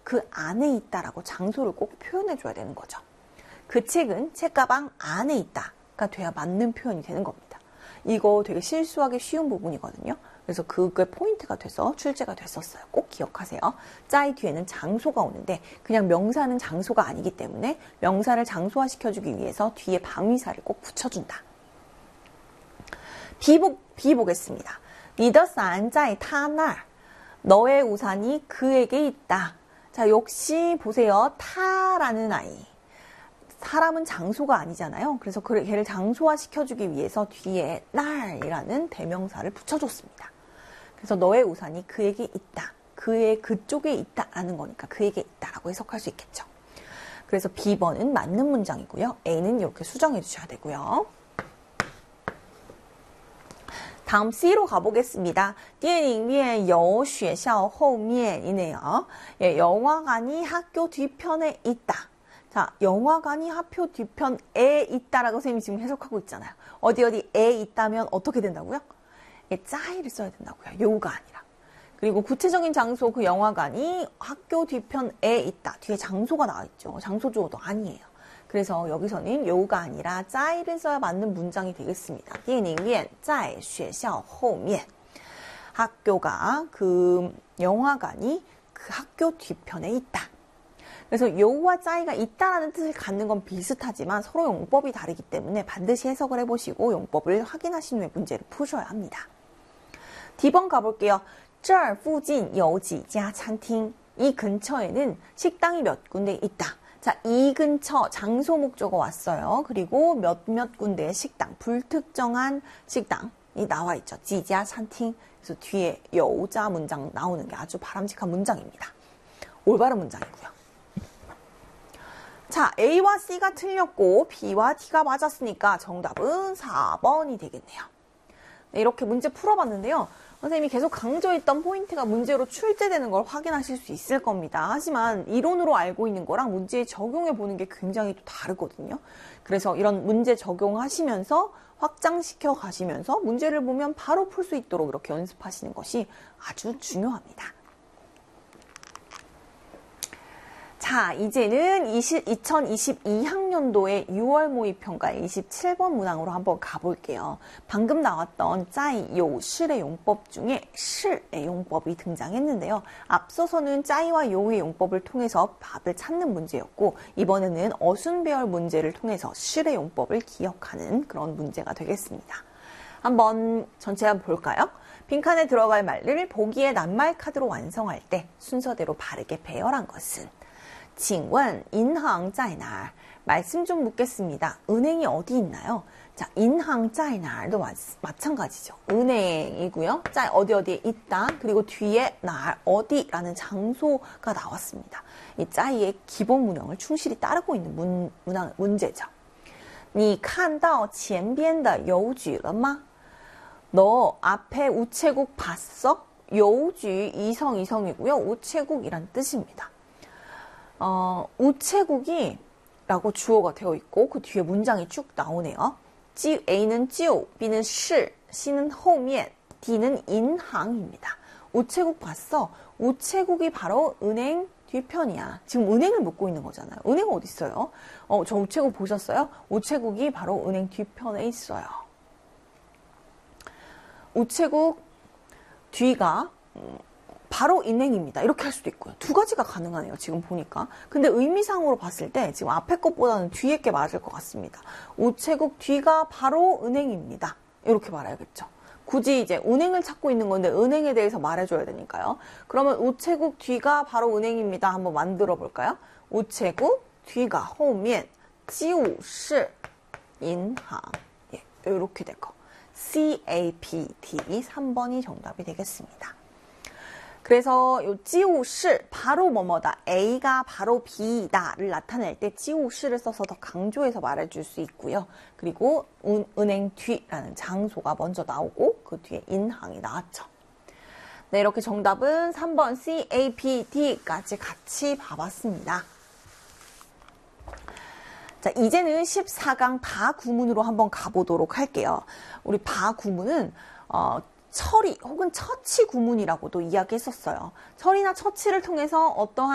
그 안에 있다라고 장소를 꼭 표현해줘야 되는 거죠. 그 책은 책가방 안에 있다가 돼야 맞는 표현이 되는 겁니다. 이거 되게 실수하기 쉬운 부분이거든요. 그래서 그게 포인트가 돼서 출제가 됐었어요. 꼭 기억하세요. 짜이 뒤에는 장소가 오는데 그냥 명사는 장소가 아니기 때문에 명사를 장소화시켜주기 위해서 뒤에 방위사를 꼭 붙여준다. 비 보겠습니다. 你的伞在他那儿. 너의 우산이 그에게 있다. 자, 역시 보세요. 타라는 아이. 사람은 장소가 아니잖아요. 그래서 걔를 장소화시켜주기 위해서 뒤에 날이라는 대명사를 붙여줬습니다. 그래서 너의 우산이 그에게 있다. 그쪽에 있다라는 거니까 그에게 있다라고 해석할 수 있겠죠. 그래서 B번은 맞는 문장이고요. A는 이렇게 수정해 주셔야 되고요. 다음 C로 가보겠습니다. 电影院有学校后面이네요. 예, 영화관이 학교 뒤편에 있다. 자, 영화관이 학교 뒤편에 있다라고 선생님이 지금 해석하고 있잖아요. 어디에 있다면 어떻게 된다고요? 예, 짜이를 써야 된다고요. 요가 아니라. 그리고 구체적인 장소 그 영화관이 학교 뒤편에 있다. 뒤에 장소가 나와 있죠. 장소 주어도 아니에요. 그래서 여기서는 요가 아니라 짜이를 써야 맞는 문장이 되겠습니다. 电影院在学校后面. 학교가 그 영화관이 그 학교 뒤편에 있다. 그래서 요와 짜이가 있다라는 뜻을 갖는 건 비슷하지만 서로 용법이 다르기 때문에 반드시 해석을 해보시고 용법을 확인하신 후에 문제를 푸셔야 합니다. D번 가볼게요. 这儿附近有几家餐厅. 이 근처에는 식당이 몇 군데 있다. 자, 이 근처 장소 목적어 왔어요. 그리고 몇몇 군데의 식당, 불특정한 식당이 나와 있죠. 几家餐厅. 그래서 뒤에 여자 문장 나오는 게 아주 바람직한 문장입니다. 올바른 문장이고요. 자, A와 C가 틀렸고 B와 D가 맞았으니까 정답은 4번이 되겠네요. 네, 이렇게 문제 풀어봤는데요. 선생님이 계속 강조했던 포인트가 문제로 출제되는 걸 확인하실 수 있을 겁니다. 하지만 이론으로 알고 있는 거랑 문제에 적용해 보는 게 굉장히 또 다르거든요. 그래서 이런 문제 적용하시면서 확장시켜 가시면서 문제를 보면 바로 풀 수 있도록 이렇게 연습하시는 것이 아주 중요합니다. 자, 이제는 2022학년도의 6월 모의평가의 27번 문항으로 한번 가볼게요. 방금 나왔던 짜이, 요, 실의 용법 중에 실의 용법이 등장했는데요. 앞서서는 짜이와 요의 용법을 통해서 답을 찾는 문제였고 이번에는 어순배열 문제를 통해서 실의 용법을 기억하는 그런 문제가 되겠습니다. 한번 전체 한번 볼까요? 빈칸에 들어갈 말을 보기의 낱말 카드로 완성할 때 순서대로 바르게 배열한 것은 请问银行在哪儿? 말씀 좀 묻겠습니다. 은행이 어디 있나요? 자, 银行在哪儿도 마찬가지죠. 은행이고요. 짜 어디에 있다. 그리고 뒤에 날 어디라는 장소가 나왔습니다. 이 짜이의 기본 문형을 충실히 따르고 있는 문제죠. 你看到前边的邮局了吗? 너 앞에 우체국 봤어? 邮局이성이고요. 우체국이란 뜻입니다. 우체국이 라고 주어가 되어 있고 그 뒤에 문장이 쭉 나오네요. A는 就, B는 是, C는 后面, D는 银行입니다. 우체국 봤어? 우체국이 바로 은행 뒤편이야. 지금 은행을 묻고 있는 거잖아요. 은행 어디 있어요? 저 우체국 보셨어요? 우체국이 바로 은행 뒤편에 있어요. 우체국 뒤가 바로 은행입니다. 이렇게 할 수도 있고요. 두 가지가 가능하네요. 지금 보니까. 근데 의미상으로 봤을 때 지금 앞에 것보다는 뒤에 게 맞을 것 같습니다. 우체국 뒤가 바로 은행입니다. 이렇게 말해야겠죠. 굳이 이제 은행을 찾고 있는 건데 은행에 대해서 말해줘야 되니까요. 그러면 우체국 뒤가 바로 은행입니다. 한번 만들어 볼까요? 우체국 뒤가 后面就是银行. 예, 이렇게 될 거. CAPT 3번이 정답이 되겠습니다. 그래서 요 지우시 바로 뭐뭐다. A가 바로 B다를 나타낼 때 지우시를 써서 더 강조해서 말해줄 수 있고요. 그리고 은행 뒤라는 장소가 먼저 나오고 그 뒤에 인항이 나왔죠. 네, 이렇게 정답은 3번 CAPT까지 같이 봐봤습니다. 자, 이제는 14강 바 구문으로 한번 가보도록 할게요. 우리 바 구문은 처리 혹은 처치 구문이라고도 이야기했었어요. 처리나 처치를 통해서 어떠한